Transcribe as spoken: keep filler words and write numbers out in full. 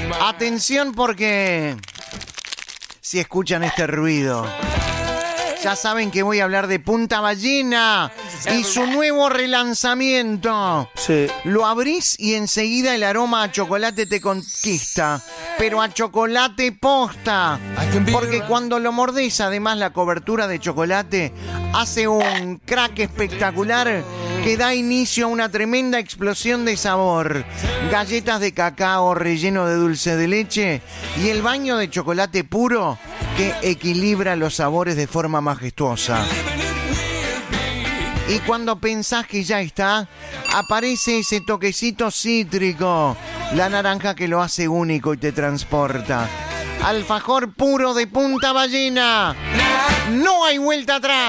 Atención porque si escuchan este ruido, ya saben que voy a hablar de Punta Ballena y su nuevo relanzamiento. Sí. Lo abrís y enseguida el aroma a chocolate te conquista, pero a chocolate posta. Porque cuando lo mordés, además la cobertura de chocolate hace un crack espectacular que da inicio a una tremenda explosión de sabor. Galletas de cacao relleno de dulce de leche y el baño de chocolate puro que equilibra los sabores de forma majestuosa. Y cuando pensás que ya está, aparece ese toquecito cítrico, la naranja que lo hace único y te transporta. Alfajor puro de Punta Ballena. No hay vuelta atrás.